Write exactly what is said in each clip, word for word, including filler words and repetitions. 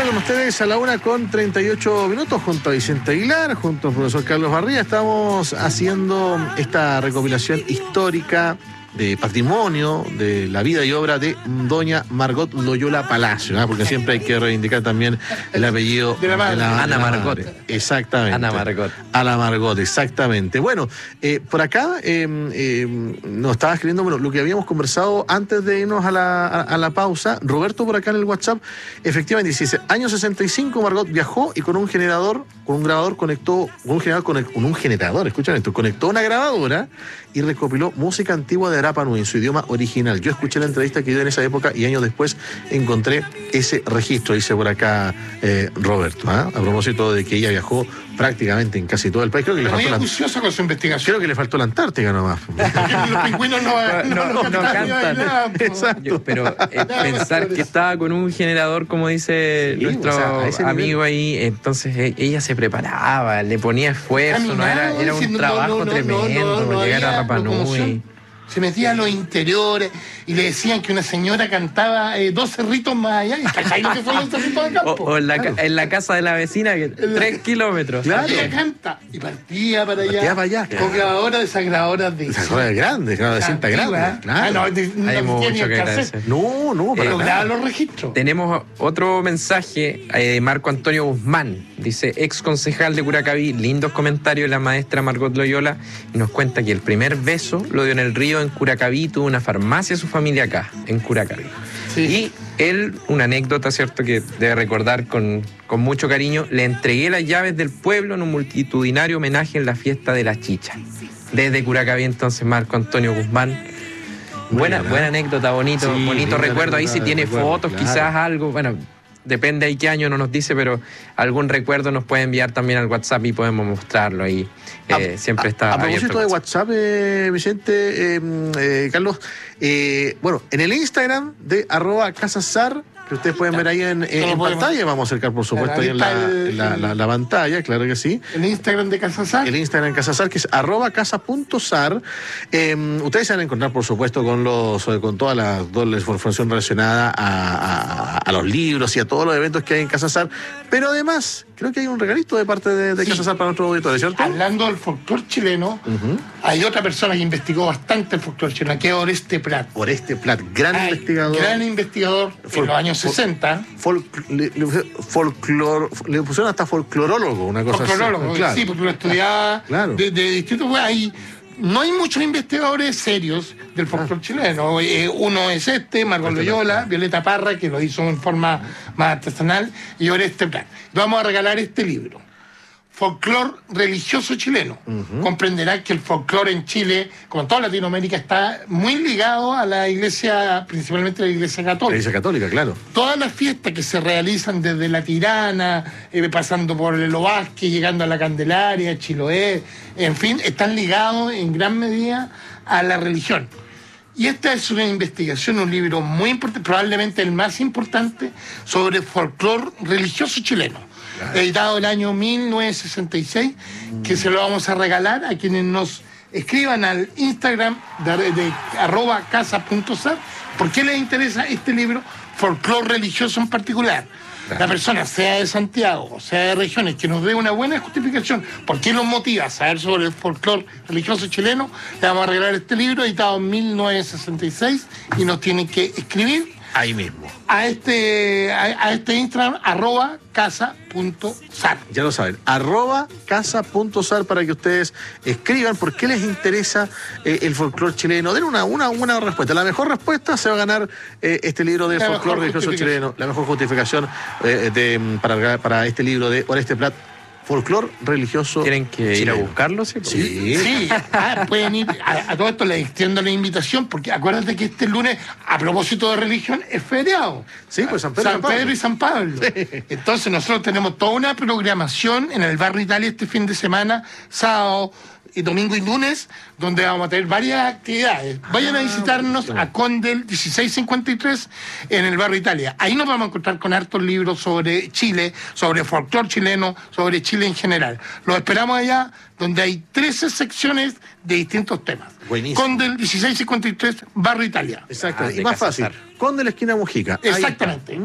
con ustedes a la una con treinta y ocho minutos, junto a Vicente Aguilar, junto al profesor Carlos Barría. Estamos haciendo esta recopilación histórica de patrimonio de la vida y obra de doña Margot Loyola Palacio, ¿eh? Porque siempre hay que reivindicar también el apellido de la madre, de la, Ana de la Margot. madre. Exactamente. Ana Margot. Ana Margot, exactamente. Bueno, eh, por acá eh, eh, nos estaba escribiendo bueno, lo que habíamos conversado antes de irnos a la, a, a la pausa. Roberto por acá en el WhatsApp, efectivamente dice, año sesenta y cinco Margot viajó y con un generador, con un grabador conectó, con un generador, conect, con un generador, escuchan esto, conectó una grabadora y recopiló música antigua de Arapa Nui en su idioma original. Yo escuché la entrevista que dio en esa época y años después encontré ese registro, dice por acá eh, Roberto, ¿eh? A propósito de que ella viajó prácticamente en casi todo el país. Creo que le Muy faltó la, acuciosa con su investigación. creo que le faltó la Antártica nomás. Los pingüinos no, no, No, no, no, no no cantan. cantan. Nada, po. Exacto. Yo- pero eh, pensar que estaba con un generador, como dice Sí, nuestro o sea, a ese amigo ahí, entonces eh, ella se preparaba, le ponía esfuerzo, no era, Caminaba, era un diciendo, trabajo no, no, no, tremendo no, no llegar a había Rapa Nui. locomoción. Se metía a los interiores y le decían que una señora cantaba eh, dos cerritos más allá. ¿Y cachai lo que son los cerritos de campo? O, o en, la, Claro. ca- en la casa de la vecina, que la- tres kilómetros. Claro. Ella canta y partía para allá. Partía para allá, Con claro. grabadoras de esas grabadoras de Esas cosas grandes, claro, de cinta grande. Ah, Claro. no, de- no Hay existía mucho ni el que cassette. agradecer. No, no, para Pero nada. graba los registros. Tenemos otro mensaje eh, de Marco Antonio Guzmán. Dice, ex concejal de Curacaví, lindos comentarios de la maestra Margot Loyola. Y nos cuenta que el primer beso lo dio en el río en Curacaví. Tuvo una farmacia su familia acá, en Curacaví. Sí. Y él, una anécdota, ¿cierto?, que debe recordar con, con mucho cariño, le entregué las llaves del pueblo en un multitudinario homenaje en la fiesta de la chicha. Desde Curacaví, entonces, Marco Antonio Guzmán. Muy Buena, bien, ¿eh? buena anécdota, bonito, Sí, bonito linda recuerdo. Ahí anécdota, si tiene recuerdo, fotos, claro. quizás algo, bueno, depende ahí qué año no nos dice, pero algún recuerdo nos puede enviar también al WhatsApp y podemos mostrarlo ahí. Eh, A- siempre a- está A propósito abierto de el WhatsApp, eh, Vicente, eh, eh, Carlos, eh, bueno, en el Instagram de arroba casasar, que ustedes pueden ver ahí en, en- en podemos- pantalla, vamos a acercar por supuesto Ahí ahí en la, está el- en la- la- la pantalla, claro que sí. El Instagram de Casasar. El Instagram Casasar, que es arroba casa.sar. Eh, ustedes se van a encontrar, por supuesto, con los con toda la, toda la información relacionada a, a- a los libros y a todos los eventos que hay en Casasar. Pero además, creo que hay un regalito de parte de, de Sí. Casasar para nuestros auditores, ¿cierto? Hablando del folclore chileno, Ujú. hay otra persona que investigó bastante el folclore chileno, que es Oreste Prat. Oreste Plat, gran Ay, investigador. Gran investigador Fol- en los años fol- sesenta. Folk- le, le, folclor- le pusieron hasta folclorólogo, una cosa Folclorólogo, así. Claro. sí, porque lo estudiaba Claro. de, de distintos. Pues, hay, no hay muchos investigadores serios del folclore chileno. Eh, uno es este, Margot Este, Loyola, claro. Violeta Parra, que lo hizo en forma más artesanal, y Oreste Prat. Vamos a regalar este libro. Folclore religioso chileno. Comprenderá que el folclore en Chile, como en toda Latinoamérica, está muy ligado a la iglesia, principalmente a la iglesia La católica. Iglesia Católica, claro. Todas las fiestas que se realizan desde La Tirana, eh, pasando por el Ovalle, llegando a la Candelaria, Chiloé, en fin, están ligados en gran medida a la religión. Y esta es una investigación, un libro muy importante, probablemente el más importante, sobre folclore religioso chileno. Claro. Editado el año mil novecientos sesenta y seis, que se lo vamos a regalar a quienes nos escriban al Instagram de, de arroba casa.sar. ¿Por qué les interesa este libro? Folclore religioso en particular. Claro. La persona, sea de Santiago, o sea de regiones, que nos dé una buena justificación, ¿por qué los motiva a saber sobre el folclore religioso chileno? Le vamos a regalar este libro, editado en mil novecientos sesenta y seis, y nos tienen que escribir Ahí mismo. a este, a, a este Instagram, arroba casa.sar. Ya lo saben, arroba casa.sar para que ustedes escriban por qué les interesa eh, el folclore chileno. Den una, una buena respuesta. La mejor respuesta se va a ganar eh, este libro de La folclore mejor religioso justificación. chileno. La mejor justificación eh, de, para, para este libro de Oreste Plat, folclore religioso ¿Tienen que ir a chileno. buscarlo? Sí. Sí. Sí, ah, pueden ir. A, a todo esto les extiendo la invitación, porque acuérdate que este lunes, a propósito de religión, es feriado. Sí, pues San Pedro y San San Pablo. Pedro y San Pablo. Entonces nosotros tenemos toda una programación en el Barrio Italia este fin de semana, sábado y domingo y lunes, donde vamos a tener varias actividades. Vayan a visitarnos a Condel dieciséis cincuenta y tres en el Barrio Italia. Ahí nos vamos a encontrar con hartos libros sobre Chile, sobre folclore chileno, sobre Chile en general. Los esperamos allá, donde hay trece secciones de distintos temas. Buenísimo. Condel dieciséis cincuenta y tres, Barrio Italia. Exacto. Ah, y de más Casa fácil, Sar. Conde la esquina Mujica. Ahí Exactamente. está.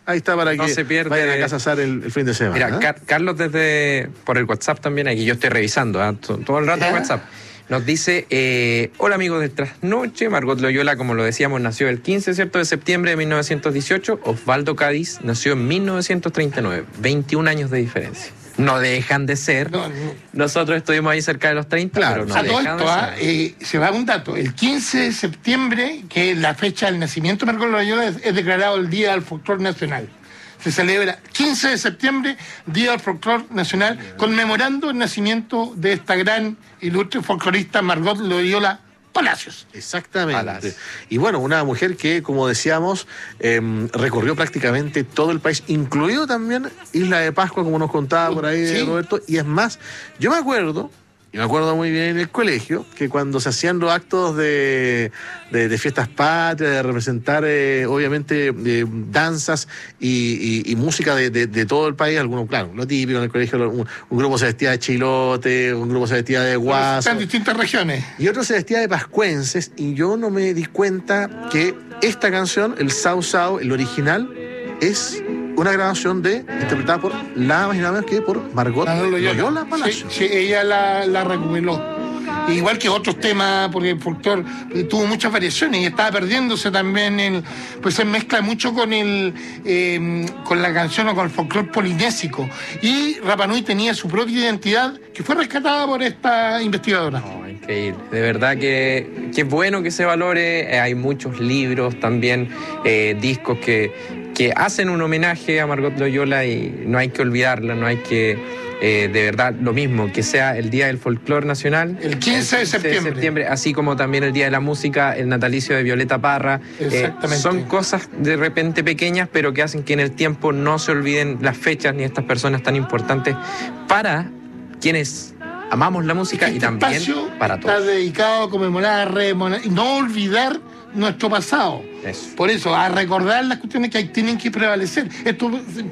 Ahí está para No que se pierde. vayan a casa a asar el, el fin de semana. Mira, ¿eh? Car- Carlos desde por el WhatsApp también, aquí yo estoy revisando ¿eh? todo, todo el rato ¿Ya? el WhatsApp. Nos dice, eh, hola amigos del Trasnoche, Margot Loyola, como lo decíamos, nació el quince, ¿cierto?, de septiembre de mil novecientos dieciocho. Osvaldo Cádiz nació en mil novecientos treinta y nueve. veintiún años de diferencia. No dejan de ser. No, no. Nosotros estuvimos ahí cerca de los treinta, Claro. pero no A todo dejan esto, de ah, ser. eh, se va un dato. El quince de septiembre, que es la fecha del nacimiento de Margot Loyola, es, es declarado el Día del Folclor Nacional. Se celebra quince de septiembre, Día del Folclor Nacional, conmemorando el nacimiento de esta gran, ilustre folclorista Margot Loyola Palacios. Exactamente. Alas. Y bueno, una mujer que, como decíamos, eh, recorrió prácticamente todo el país, incluido también Isla de Pascua, como nos contaba por ahí Sí. Roberto. Y es más, yo me acuerdo, y me acuerdo muy bien en el colegio, que cuando se hacían los actos de, de, de fiestas patrias, de representar, eh, obviamente, eh, danzas y, y- y música de, de- de todo el país, algunos, claro, lo típico en el colegio, un, un grupo se vestía de chilote, un grupo se vestía de guaso. Están en distintas regiones. Y otro se vestía de pascuenses, y yo no me di cuenta que esta canción, el Sao Sao, el original, es una grabación de interpretada por nada más y nada menos que por Margot Margot Loyola Sí, Palacio. sí, ella la, la recuperó. Igual que otros temas, porque el folclor eh, tuvo muchas variaciones y estaba perdiéndose también, el, pues se mezcla mucho con el eh, con la canción o con el folclor polinésico. Y Rapa Nui tenía su propia identidad que fue rescatada por esta investigadora. No, increíble. De verdad que, que es bueno que se valore. Eh, hay muchos libros también, eh, discos que, que hacen un homenaje a Margot Loyola y no hay que olvidarla, no hay que... Eh, de verdad, lo mismo, que sea el Día del Folclor Nacional. El quince de septiembre. Así como también el Día de la Música, el natalicio de Violeta Parra. Eh, Exactamente. son cosas de repente pequeñas, pero que hacen que en el tiempo no se olviden las fechas ni estas personas tan importantes para quienes amamos la música y Este también espacio para está todos. dedicado a conmemorar, a rememorar y no olvidar nuestro pasado. Eso. Por eso, a recordar las cuestiones que hay, tienen que prevalecer. Esto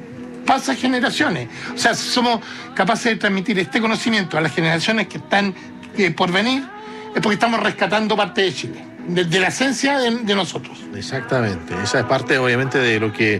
pasa generaciones. O sea, somos capaces de transmitir este conocimiento a las generaciones que están eh, por venir, es porque estamos rescatando parte de Chile, de, de la esencia de, de nosotros. Exactamente, esa es parte obviamente de lo que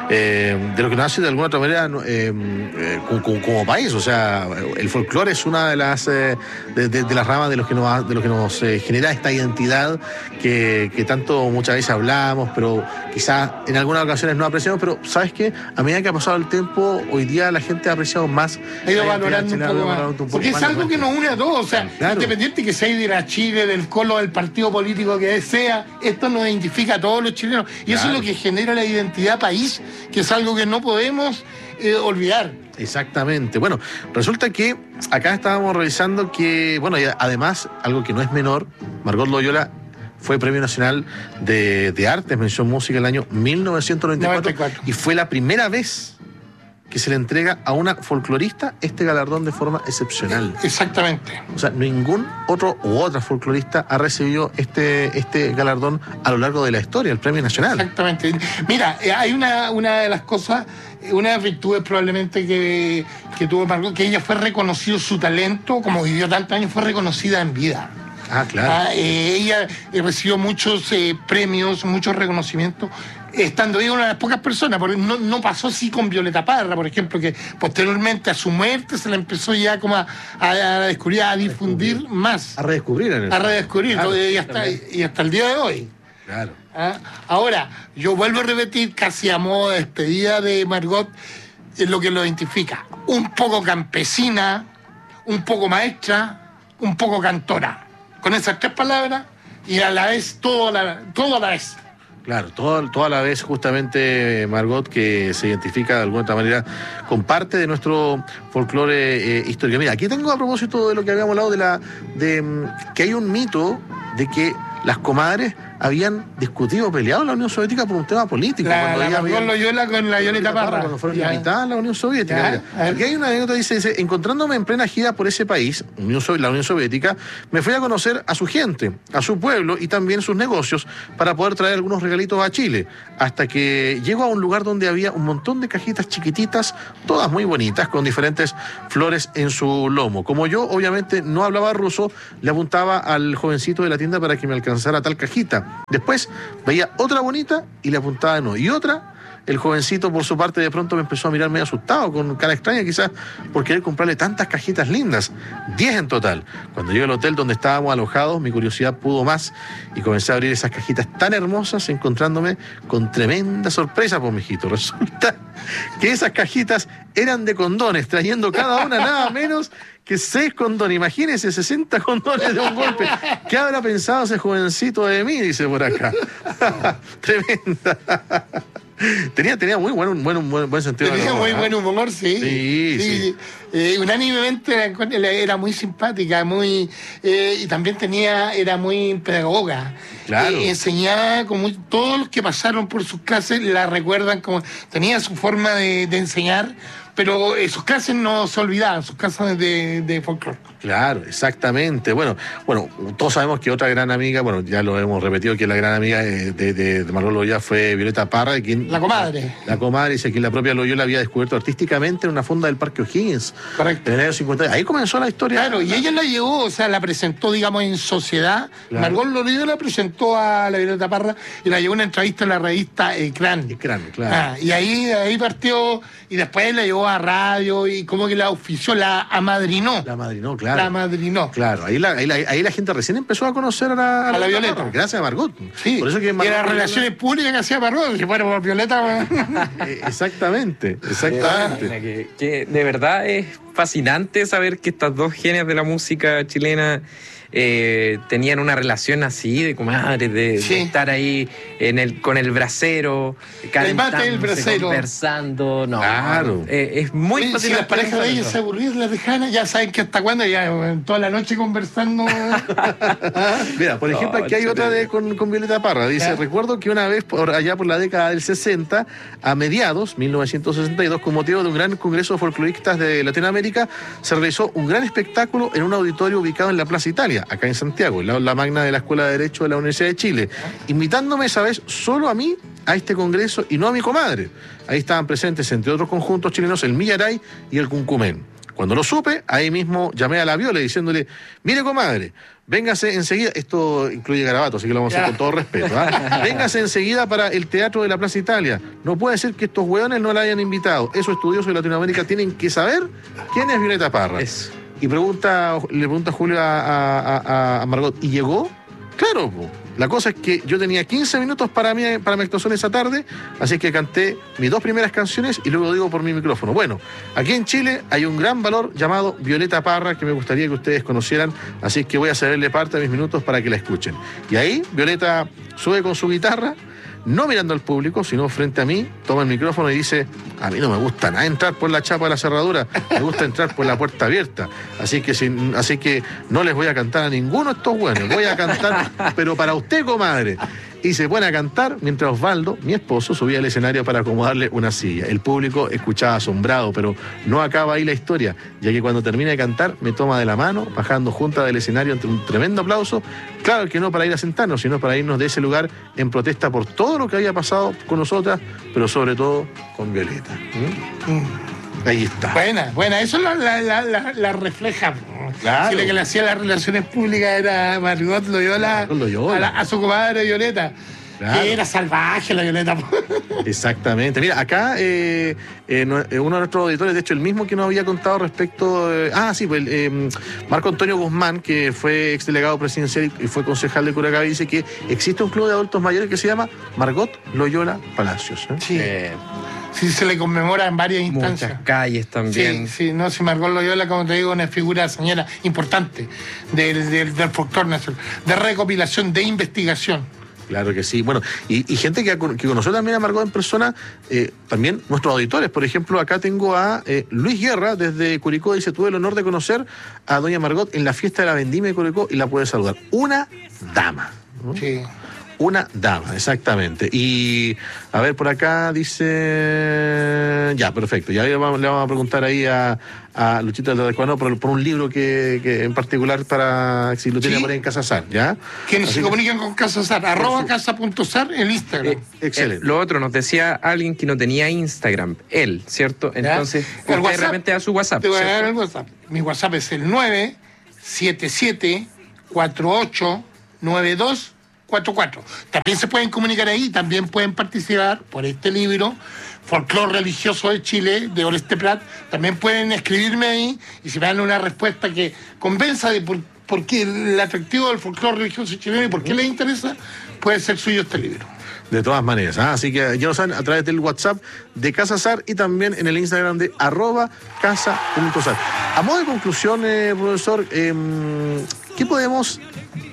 eh, de lo que nos hace de alguna otra manera eh, eh, como, como- como país. O sea, el folclore es una de las eh, de, de- de las ramas de los que nos de lo que nos eh, genera esta identidad que, que tanto muchas veces hablamos, pero quizás en algunas ocasiones no apreciamos. Pero ¿sabes qué? A medida que ha pasado el tiempo, hoy día la gente ha apreciado más, Ha ido la identidad valorando un chilena, poco ha más. valorado un poco Porque es más la algo que cuestión. nos une a todos. O sea, Claro. independiente que sea de la Chile, del colo, del partido político que sea, esto nos identifica a todos los chilenos. Y eso Claro. es lo que genera la identidad país, que es algo que no podemos eh, olvidar. Exactamente. Bueno, resulta que acá estábamos revisando que, bueno, y además, algo que no es menor, Margot Loyola fue Premio Nacional de, de Artes, mención música, el año mil novecientos noventa y cuatro, noventa y cuatro. y fue la primera vez que se le entrega a una folclorista este galardón de forma excepcional. Exactamente. O sea, ningún otro u otra folclorista ha recibido este, este galardón a lo largo de la historia, el Premio Nacional. Exactamente. Mira, eh, hay una, una de las cosas, eh, una de las virtudes probablemente que, que tuvo Margot, que ella fue reconocido su talento, como vivió tantos años, fue reconocida en vida. Ah, claro. Ah, eh, ella eh, recibió muchos eh, premios, muchos reconocimientos, estando ella una de las pocas personas, porque no, no pasó así con Violeta Parra, por ejemplo, que posteriormente a su muerte se la empezó ya como a, a, a descubrir, a difundir más, A redescubrir en el a redescubrir, Claro, y, hasta, y hasta el día de hoy. Claro. ¿Ah? Ahora, yo vuelvo a repetir, casi a modo de despedida de Margot, es lo que lo identifica. Un poco campesina, un poco maestra, un poco cantora. Con esas tres palabras y a la vez, todo a la, todo a la vez. Claro, todo, toda la vez justamente Margot, que se identifica de alguna otra manera con parte de nuestro folclore eh, histórico. Mira, aquí tengo a propósito de lo que habíamos hablado de la de mm, que hay un mito de que las comadres habían discutido, peleado en la Unión Soviética por un tema político. La, cuando la ella Margot había- Loyola con la Violeta Parra. Cuando fueron Ya. la mitad de la Unión Soviética. Ya, Mira. a ver. Aquí hay una anécdota, dice, dice, encontrándome en plena gira por ese país, Unión Sovi- la Unión Soviética, me fui a conocer a su gente, a su pueblo y también sus negocios para poder traer algunos regalitos a Chile, hasta que llego a un lugar donde había un montón de cajitas chiquititas, todas muy bonitas, con diferentes flores en su lomo. Como yo, obviamente, no hablaba ruso, le apuntaba al jovencito de la tienda para que me alcanzara tal cajita. Después veía otra bonita y le apuntaba de nuevo. Y otra, el jovencito, por su parte, de pronto me empezó a mirar medio asustado, con cara extraña quizás, por querer comprarle tantas cajitas lindas, diez en total. Cuando llegué al hotel donde estábamos alojados, mi curiosidad pudo más y comencé a abrir esas cajitas tan hermosas, encontrándome con tremenda sorpresa, pues, mijito. Resulta que esas cajitas eran de condones, trayendo cada una nada menos que seis condones. Imagínense, sesenta condones de un golpe. ¿Qué habrá pensado ese jovencito de mí? Dice por acá. Tremenda. Tenía, tenía muy buen, buen, buen, buen sentido. Tenía muy buen humor, sí. Sí, sí. sí. Eh, unánimemente era, era muy simpática, muy eh, y también tenía, era muy pedagoga. Claro. Eh, enseñaba como todos los que pasaron por sus clases la recuerdan como tenía su forma de, de enseñar, pero eh, sus clases no se olvidaban, sus clases de, de folclore. Claro, exactamente. Bueno, bueno, todos sabemos que otra gran amiga, bueno, ya lo hemos repetido, que la gran amiga de, de, de Margot Loyola fue Violeta Parra, de quien, la comadre. La, la comadre, dice que la propia Loyola había descubierto artísticamente en una fonda del Parque O'Higgins. Correcto. En el año cincuenta. Ahí comenzó la historia. Claro, y ella la llevó, o sea, la presentó, digamos, en sociedad. Claro. Margot Loyola presentó a la Violeta Parra y la llevó a una entrevista en la revista Ecrán. Ecrán, claro. Ah, y ahí, ahí partió, y después la llevó a radio y como que la ofició, la amadrinó. La madrinó, claro. La madrinó. Claro, ahí la, ahí, la, ahí la gente recién empezó a conocer a la, A la Violeta. Parra, gracias a Margot. Sí, Por eso que y Margot las Loyola- relaciones públicas que hacía Margot, si fuera por Violeta... Eh, exactamente, exactamente. Que, que de verdad es fascinante saber que estas dos genias de la música chilena eh, tenían una relación así de comadres, de, Sí. de estar ahí en el, con el brasero, mate el calentándose, brasero. conversando. No, Claro. eh, es muy Oye, si fascinante. las parejas de ellos se aburrían, las dejaban, ya saben que hasta cuándo, ya eh, toda la noche conversando. Mira, por ejemplo, No, aquí hay otra de con, con Violeta Parra. Dice, ¿Ya? recuerdo que una vez, por allá por la década del sesenta, a mediados, mil novecientos sesenta y dos, con motivo de un gran congreso de folcloristas de Latinoamérica, se realizó un gran espectáculo en un auditorio ubicado en la Plaza Italia, acá en Santiago, en la aula magna de la Escuela de Derecho de la Universidad de Chile, invitándome esa vez solo a mí a este congreso y no a mi comadre. Ahí estaban presentes, entre otros conjuntos chilenos, el Millaray y el Cuncumén. Cuando lo supe, ahí mismo llamé a la Viola diciéndole, mire comadre, véngase enseguida, esto incluye garabato, así que lo vamos a hacer con todo respeto, ¿ah? Véngase enseguida para el Teatro de la Plaza Italia. No puede ser que estos hueones no la hayan invitado. Esos estudiosos de Latinoamérica tienen que saber quién es Violeta Parra. Eso. Y pregunta, le pregunta Julio a, a, a, a Margot, ¿y llegó? Claro, po. La cosa es que yo tenía quince minutos para mi, para mi actuación esa tarde, así que canté mis dos primeras canciones y luego digo por mi micrófono. Bueno, aquí en Chile hay un gran valor llamado Violeta Parra que me gustaría que ustedes conocieran, así que voy a cederle parte de mis minutos para que la escuchen. Y ahí Violeta sube con su guitarra, no mirando al público, sino frente a mí, toma el micrófono y dice, a mí no me gusta nada entrar por la chapa de la cerradura, me gusta entrar por la puerta abierta, así que, sin, así que no les voy a cantar a ninguno de estos buenos, voy a cantar, pero para usted, comadre. Y se pone a cantar mientras Osvaldo, mi esposo, subía al escenario para acomodarle una silla. El público escuchaba asombrado, pero no acaba ahí la historia, ya que cuando termina de cantar me toma de la mano, bajando junta del escenario entre un tremendo aplauso. Claro que no para ir a sentarnos, sino para irnos de ese lugar en protesta por todo lo que había pasado con nosotras, pero sobre todo con Violeta. ¿Mm? Ahí está. Buena, buena, eso la, la, la, la, la refleja. Claro. Si la que le hacía las relaciones públicas era Margot Loyola, Margot Loyola. A, la- a su comadre Violeta. Claro. Que era salvaje la Violeta. Exactamente. Mira, acá eh, eh, no- eh, uno de nuestros auditores, de hecho el mismo que nos había contado respecto... eh, ah, sí, pues eh, Marco Antonio Guzmán, que fue exdelegado presidencial y fue concejal de Curacaví, dice que existe un club de adultos mayores que se llama Margot Loyola Palacios. ¿eh? Sí, Eh, sí, se le conmemora en varias instancias. muchas calles también. Sí, sí, no, si Margot Loyola, como te digo, una figura señora importante del, del, del folclore nacional, de recopilación, de investigación. Claro que sí. Bueno, y, y gente que, ha con- que conoció también a Margot en persona, eh, también nuestros auditores. Por ejemplo, acá tengo a eh, Luis Guerra desde Curicó. Dice, tuve el honor de conocer a doña Margot en la fiesta de la vendimia de Curicó y la puede saludar. Una dama. ¿no? Sí. Una dama, exactamente. Y a ver, por acá dice... Ya, perfecto. Ya le vamos, le vamos a preguntar ahí a, a Luchita del Ecuador por, por un libro que, que en particular para si lo tiene Sí. por ahí en Casa Sar, ¿ya? Quienes Así se que- comunican con Casa Sar, arroba casa.sar en Instagram. Eh, Excelente. eh, lo otro, nos decía alguien que no tenía Instagram, él, ¿cierto? Entonces, El usted WhatsApp. realmente da su WhatsApp. Te voy a ¿cierto? dar el WhatsApp. Mi WhatsApp es el nueve siete siete cuatro ocho nueve dos cuatro cuatro. También se pueden comunicar ahí, también pueden participar por este libro, Folclore Religioso de Chile, de Oreste Prat. También pueden escribirme ahí y si me dan una respuesta que convenza de por, por qué el atractivo del folclore religioso chileno y por qué les interesa, puede ser suyo este libro. De todas maneras, ¿ah? Así que ya lo saben, a través del WhatsApp de Casa Sar y también en el Instagram de arroba casa.sar. A modo de conclusión, eh, profesor, eh, ¿qué podemos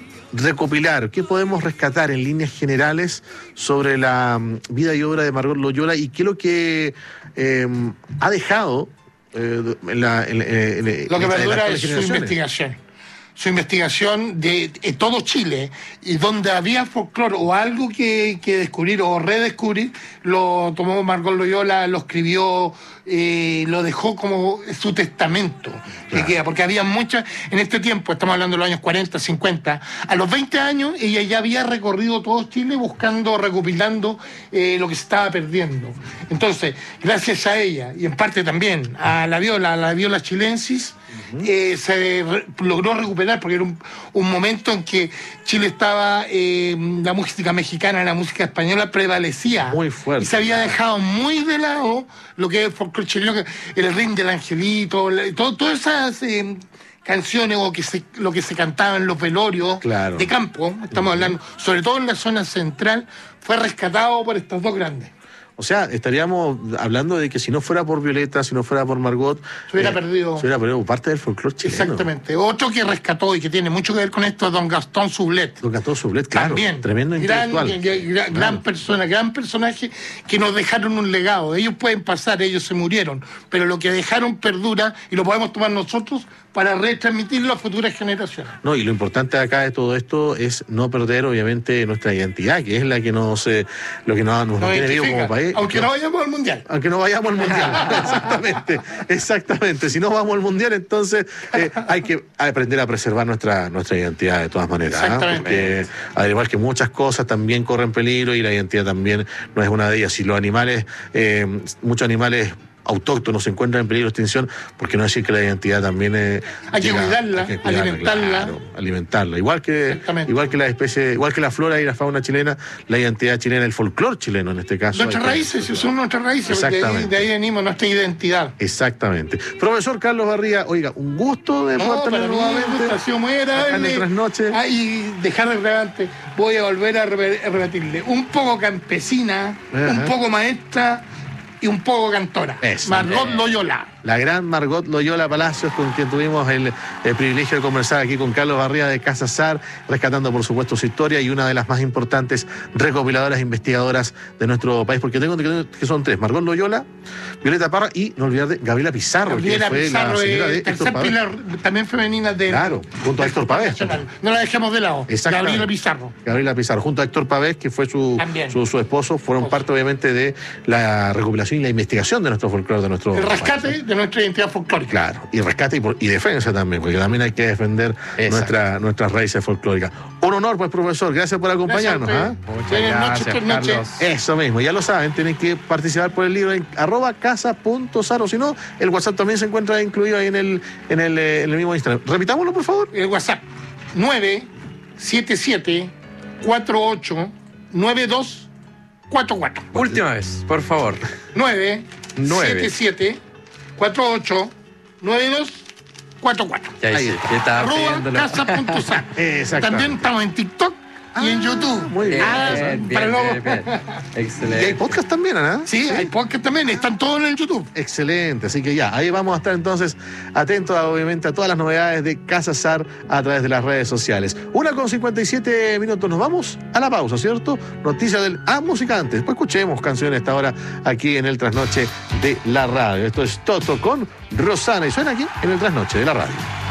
recopilar, qué podemos rescatar en líneas generales sobre la um, vida y obra de Margot Loyola y qué es lo que eh, ha dejado eh, en la, en, en, en, lo que en perdura es su investigación? Su investigación de, de todo Chile, y donde había folclore o algo que, que descubrir o redescubrir, lo tomó Margot Loyola, lo escribió, eh, lo dejó como su testamento, que Claro. queda, porque había muchas, en este tiempo, estamos hablando de los años cuarenta, cincuenta, a los veinte años ella ya había recorrido todo Chile buscando, recopilando eh, lo que se estaba perdiendo. Entonces, gracias a ella, y en parte también a la viola, a la viola chilensis, Eh, se re- logró recuperar, porque era un, un momento en que Chile estaba, eh, la música mexicana, la música española prevalecía. Muy fuerte. Y se había dejado muy de lado lo que es el folclore chileno, que el ring del angelito, la- todo- todas esas eh, canciones o que se, lo que se cantaba en los velorios Claro. de campo, estamos hablando, sobre todo en la zona central, fue rescatado por estos dos grandes. O sea, estaríamos hablando de que si no fuera por Violeta, si no fuera por Margot, Se hubiera perdido. se hubiera perdido parte del folclore chileno. Exactamente. Otro que rescató y que tiene mucho que ver con esto es don Gastón Sublet. Don Gastón Sublet, claro, También. tremendo gran, intelectual. gran, gran Claro. persona, gran personaje que nos dejaron un legado. Ellos pueden pasar, ellos se murieron, pero lo que dejaron perdura y lo podemos tomar nosotros para retransmitirlo a futuras generaciones. No, y lo importante acá de todo esto es no perder, obviamente, nuestra identidad, que es la que nos, eh, lo que nos, nos Nos mantiene vivos identifica, como país. aunque no vayamos al mundial. Aunque no vayamos al mundial. Exactamente, exactamente. Si no vamos al mundial, entonces eh, hay que aprender a preservar nuestra, nuestra identidad de todas maneras. ¿ah? Exactamente. Porque al igual que muchas cosas también corren peligro y la identidad también no es una de ellas. Si los animales, eh, muchos animales autóctonos se encuentran en peligro de extinción, ¿por qué no decir que la identidad también eh, Hay que llega- cuidarla, hay que cuidarla, alimentarla. claro, alimentarla. Igual que, Exactamente. igual que la especie, igual que la flora y la fauna chilena, la identidad chilena, el folclore chileno en este caso. Nuestras hay que- raíces, si son nuestras raíces, de ahí, Exactamente. de ahí venimos nuestra identidad. Exactamente. Profesor Carlos Barría, oiga, un gusto de No, poder para tenerlo mí nuevamente. ha sido muy acá en el agradable. Trasnoche. Ah, y dejar de relevante, voy a volver a re- a repetirle, un poco campesina, Ajá. un poco maestra y un poco cantora. Eso. Margot Eh. Loyola. La gran Margot Loyola Palacios, con quien tuvimos el, el privilegio de conversar aquí con Carlos Barría de Casa Sar, rescatando por supuesto su historia y una de las más importantes recopiladoras e investigadoras de nuestro país, porque tengo entendido que son tres: Margot Loyola, Violeta Parra y, no olvidar, de Gabriela Pizarro, Gabriela que fue Pizarro, la señora eh, de Héctor tercer Pavés. pilar también femenina de Claro, junto a Héctor Pavés. Nacional. No la dejemos de lado. Exactamente. Gabriela Pizarro. Gabriela Pizarro, junto a Héctor Pavés, que fue su, También. su, su esposo, fueron Esposo. parte obviamente de la recopilación y la investigación de nuestro folclore, de nuestro El país. rescate de nuestra identidad folclórica. Claro, y rescate y, por- y defensa también, porque también hay que defender Exacto. nuestra, nuestras raíces folclóricas. Un honor, pues, profesor, gracias por acompañarnos. Gracias a ¿ah? usted. Muchas Buenas noches, gracias, buenas noches. Carlos. Eso mismo, ya lo saben, tienen que participar por el libro en arroba casa.sar, o si no, el WhatsApp también se encuentra incluido ahí en el, en el, eh, en el mismo Instagram. Repitámoslo, por favor. El WhatsApp nueve siete siete cuatro ocho nueve dos cuatro cuatro. Última vez, por favor. nueve siete siete cuatro ocho nueve dos cuatro cuatro. Ya Ahí hice, está. ya estaba Arroba pidiéndolo. casa.sar. Exactamente. También estamos en TikTok y en YouTube. Muy bien. Ah, Bien, para bien, no- bien, bien. Y hay Excelente. podcast también, ¿ah? Sí, hay podcast también, están todos en el YouTube. Excelente, así que ya, ahí vamos a estar entonces atentos a, obviamente a todas las novedades de Casa Sar a través de las redes sociales. Una con cincuenta y siete minutos, nos vamos a la pausa, ¿cierto? Noticias del... Ah, música antes, pues escuchemos canciones esta hora aquí en el Trasnoche de la Radio. Esto es Toto con Rosana y suena aquí en el Trasnoche de la Radio.